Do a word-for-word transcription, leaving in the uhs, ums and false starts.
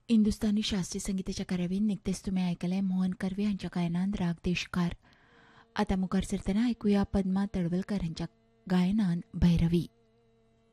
हिंदुस्थानी शास्त्रीय संगीताच्या कार्यावळीन निकतेच तुम्ही ऐकले मोहन कर्वे यांच्या गायनान राग देशकार. आता मुखार सरतना ऐकूया पद्मा तळवलकर यांच्या गायनान भैरवी.